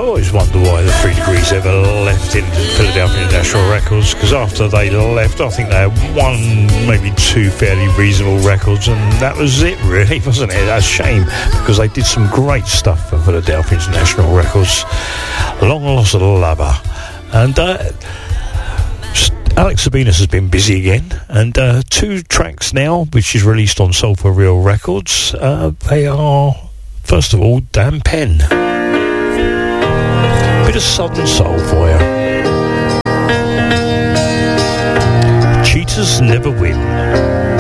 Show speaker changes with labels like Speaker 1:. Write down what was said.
Speaker 1: always wonder why the 3 Degrees ever left in Philadelphia International Records, because after they left, I think they had 1, maybe 2 fairly reasonable records, and that was it, really, wasn't it? That's a shame, because they did some great stuff for Philadelphia International Records. Long Lost Lover. And Alex Sabinas has been busy again, and 2 tracks now, which is released on Soul for Real Records. They are, first of all, Dan Penn. Bit of Southern Soul for you. Cheaters never win.